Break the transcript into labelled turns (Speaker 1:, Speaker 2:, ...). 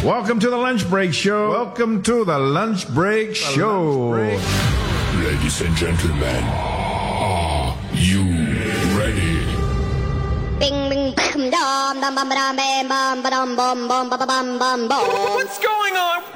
Speaker 1: Welcome to the Lunch Break Show. Welcome to the Lunch Break Show.
Speaker 2: Ladies and gentlemen, are you ready?
Speaker 3: Bing bing bam dam dam bam bam bam bam bam bam bam bam bam bam.
Speaker 4: What's going on?